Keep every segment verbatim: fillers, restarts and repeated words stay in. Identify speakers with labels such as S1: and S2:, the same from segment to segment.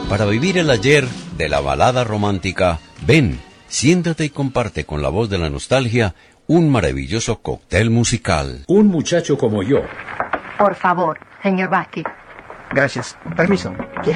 S1: Para vivir el ayer de la balada romántica, ven, siéntate y comparte con la voz de la nostalgia un maravilloso cóctel musical.
S2: Un muchacho como yo.
S3: Por favor, señor Vázquez.
S4: Gracias. Permiso.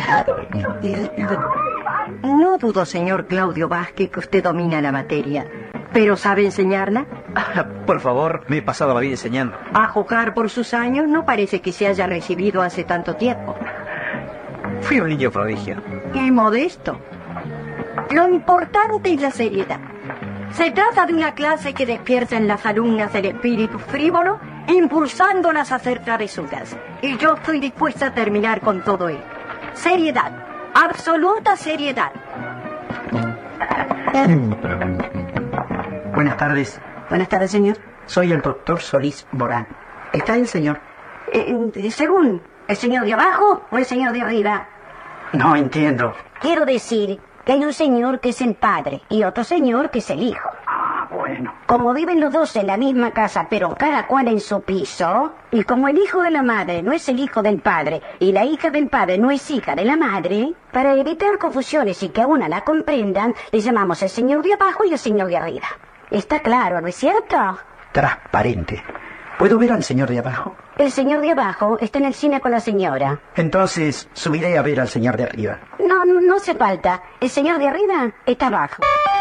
S3: No dudo, señor Claudio Vázquez, que usted domina la materia. ¿Pero sabe enseñarla?
S4: Ah, por favor, me he pasado la vida enseñando.
S3: A juzgar por sus años, no parece que se haya recibido hace tanto tiempo.
S4: Fui un niño prodigio.
S3: Y modesto. Lo importante es la seriedad. Se trata de una clase que despierta en las alumnas el espíritu frívolo, impulsándolas a hacer travesuras. Y yo estoy dispuesta a terminar con todo ello. Seriedad. Absoluta seriedad.
S4: Buenas tardes.
S3: Buenas tardes, señor.
S4: Soy el doctor Solís Morán. ¿Está el señor?
S3: Eh, según, ¿el señor de abajo o el señor de arriba?
S4: No entiendo.
S5: Quiero decir que hay un señor que es el padre y otro señor que es el hijo.
S4: Ah, bueno.
S5: Como viven los dos en la misma casa, pero cada cual en su piso, y como el hijo de la madre no es el hijo del padre y la hija del padre no es hija de la madre, para evitar confusiones y que a una la comprendan, le llamamos el señor de abajo y el señor de arriba. Está claro, ¿no es cierto?
S4: Transparente. ¿Puedo ver al señor de abajo?
S5: El señor de abajo está en el cine con la señora.
S4: Entonces, subiré a ver al señor de arriba.
S5: No, no, no hace falta. El señor de arriba está abajo.